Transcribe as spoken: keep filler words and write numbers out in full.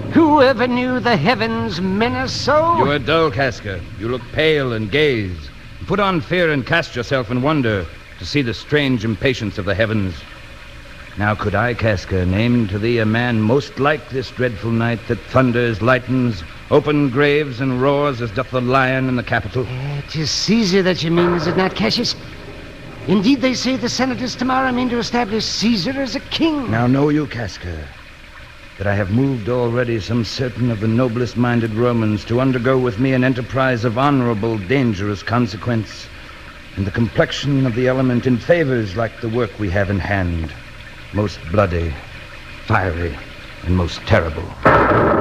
Who ever knew the heavens menace so? You are dull, Casca. You look pale and gaze. Put on fear and cast yourself in wonder to see the strange impatience of the heavens. Now could I, Casca, name to thee a man most like this dreadful night that thunders, lightens, open graves, and roars as doth the lion in the Capitol? Uh, 'tis Caesar that you mean, is it not, Cassius? Indeed, they say the senators tomorrow mean to establish Caesar as a king. Now know you, Casca, that I have moved already some certain of the noblest-minded Romans to undergo with me an enterprise of honorable, dangerous consequence, and the complexion of the element in favors like the work we have in hand, most bloody, fiery, and most terrible.